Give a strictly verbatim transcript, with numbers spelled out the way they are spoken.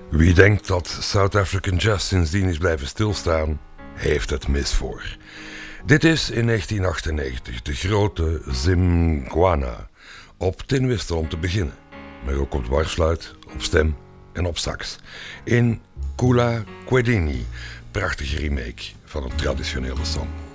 Wie denkt dat South African Jazz sindsdien is blijven stilstaan, heeft het mis voor. Dit is in negentien achtennegentig de grote Zimgwana. Op tinwhistle om te beginnen, maar ook op dwarsfluit, op stem en op sax. In Kula Kwedini, prachtige remake van een traditionele song.